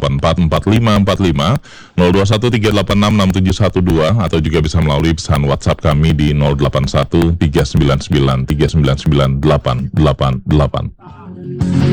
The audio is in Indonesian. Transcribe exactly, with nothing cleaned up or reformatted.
delapan empat empat lima empat lima, nol dua satu tiga delapan enam enam tujuh satu dua, atau juga bisa melalui pesan WhatsApp kami di nol delapan satu tiga sembilan sembilan tiga sembilan sembilan delapan delapan delapan.